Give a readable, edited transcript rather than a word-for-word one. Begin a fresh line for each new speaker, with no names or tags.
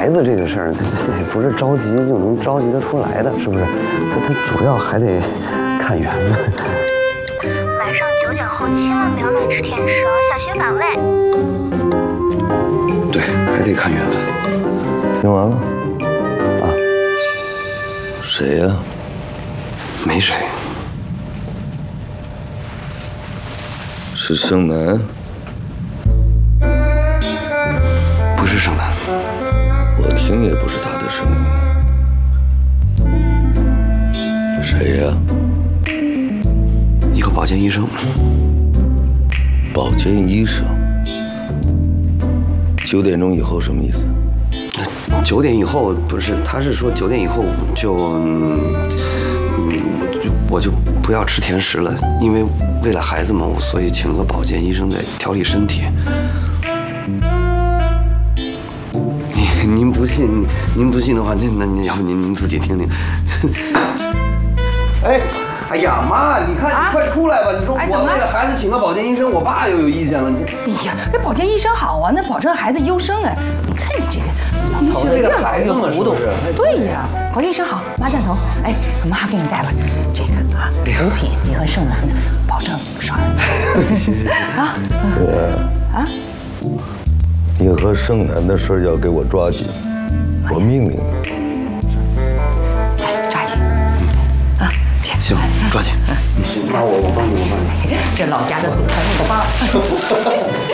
孩子这个事儿，这不是着急就能着急得出来的，是不是？他主要还得看缘分。
晚上9点后千万不要乱吃甜食哦，小心反胃。
对，还得看缘分。
听完了？
啊？
谁呀？
没谁。
是盛楠？
不是盛楠。
我听也不是他的声音。谁呀？
一个保健医生。
保健医生？9点钟以后什么意思
？9点以后不是，他是说9点以后我就不要吃甜食了，因为为了孩子嘛，所以请了个保健医生在调理身体。您不信，您不信的话，那要不您自己听听。哎呀妈！你看，你快出来吧！你说我为了孩子请个保健医生，我爸又有意见了。
哎呀，这保健医生好啊，那保证孩子优生啊！你看你这个讨论越来越糊涂。对呀，保健医生好，妈赞同。哎，妈还给你带了这个啊，补品，你和盛楠的，保证少儿子。啊？啊？
你和盛楠的事要给我抓紧，我命令你。
抓紧。啊，
行，抓紧。妈，我帮你。
这老家的祖传那个帮。